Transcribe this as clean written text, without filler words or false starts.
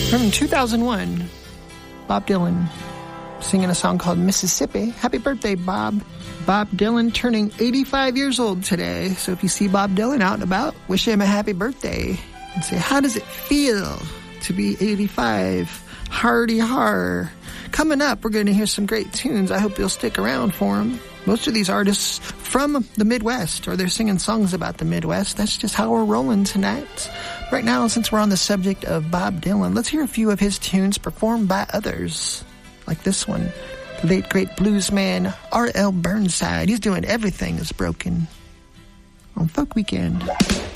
From 2001, Bob Dylan singing a song called Mississippi. Happy birthday, Bob. Bob Dylan turning 85 years old today. So if you see Bob Dylan out and about, wish him a happy birthday. And say, how does it feel to be 85? Hardy har. Coming up, we're going to hear some great tunes. I hope you'll stick around for them. Most of these artists from the Midwest, or they're singing songs about the Midwest. That's just how we're rolling tonight. Right now, since we're on the subject of Bob Dylan, let's hear a few of his tunes performed by others. Like this one, the late great bluesman R.L. Burnside. He's doing Everything Is Broken on Folk Weekend.